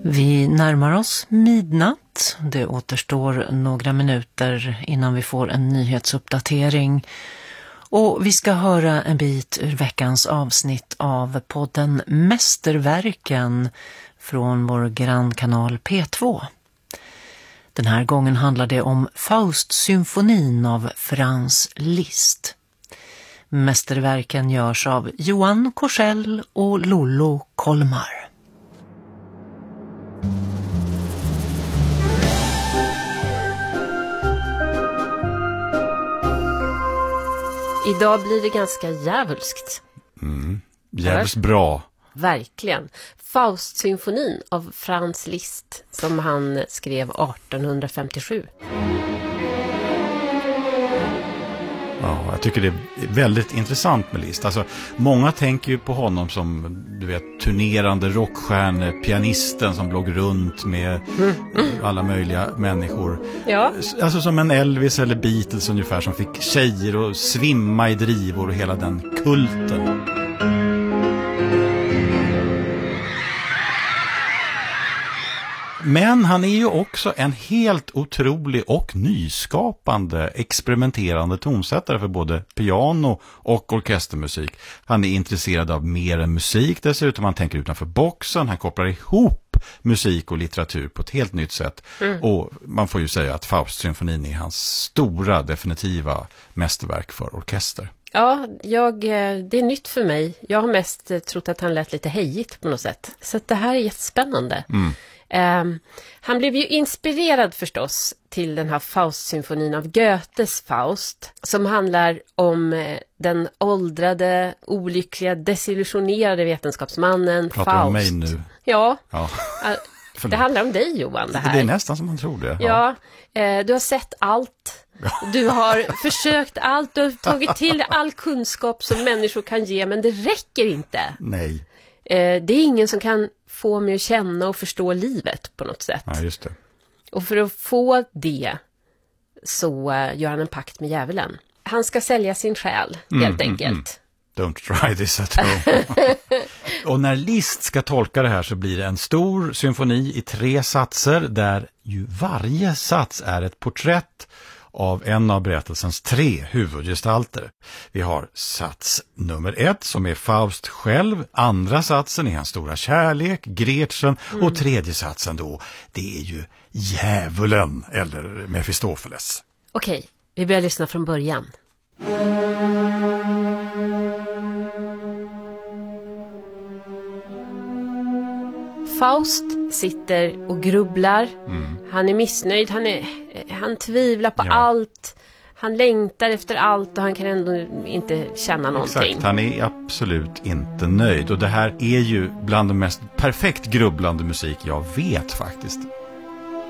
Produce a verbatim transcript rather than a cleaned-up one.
Vi närmar oss midnatt. Det återstår några minuter innan vi får en nyhetsuppdatering. Och vi ska höra en bit ur veckans avsnitt av podden Mästerverken från vår grannkanal P två. Den här gången handlar det om Faust-symfonin av Franz Liszt. Mästerverken görs av Johan Korsell och Lollo Kolmar. Idag blir det ganska djävulskt. Mm. Djävulskt bra. Verkligen. Faust-symfonin av Franz Liszt som han skrev arton femtiosju. Ja, jag tycker det är väldigt intressant med Liszt. Alltså, många tänker ju på honom som, du vet, turnerande rockstjärne, pianisten som låg runt med mm. alla möjliga människor. Ja. Alltså som en Elvis eller Beatles ungefär, som fick tjejer att svimma i drivor och hela den kulten. Men han är ju också en helt otrolig och nyskapande, experimenterande tonsättare för både piano och orkestermusik. Han är intresserad av mer än musik dessutom. Han tänker utanför boxen. Han kopplar ihop musik och litteratur på ett helt nytt sätt. Mm. Och man får ju säga att Faust-symfonin är hans stora, definitiva mästerverk för orkester. Ja, jag, det är nytt för mig. Jag har mest trott att han lät lite hejigt på något sätt. Så att det här är jättespännande. Mm. Um, han blev ju inspirerad förstås till den här Faust-symfonin av Goethes Faust, som handlar om eh, den åldrade, olyckliga, desillusionerade vetenskapsmannen Pratar Faust. Om mig nu? Ja, ja. uh, det handlar om dig, Johan, det här. Det är nästan som man tror det. Ja, ja eh, du har sett allt. Du har försökt allt, du har tagit till all kunskap som människor kan ge, men det räcker inte. Nej. Eh, det är ingen som kan få mig att känna och förstå livet på något sätt. Ja, just det. Och för att få det så uh, gör han en pakt med djävulen. Han ska sälja sin själ, mm, helt enkelt. Mm, mm. Don't try this at home. Och när Liszt ska tolka det här så blir det en stor symfoni i tre satser där ju varje sats är ett porträtt av en av berättelsens tre huvudgestalter. Vi har sats nummer ett som är Faust själv, andra satsen är hans stora kärlek, Gretchen, mm. och tredje satsen då, det är ju djävulen eller Mefistofeles. Okej, vi börjar lyssna från början. Faust sitter och grubblar. Mm. Han är missnöjd. Han, är, han tvivlar på ja. allt. Han längtar efter allt och han kan ändå inte känna någonting. Exakt, han är absolut inte nöjd. Och det här är ju bland de mest perfekt grubblande musik jag vet faktiskt.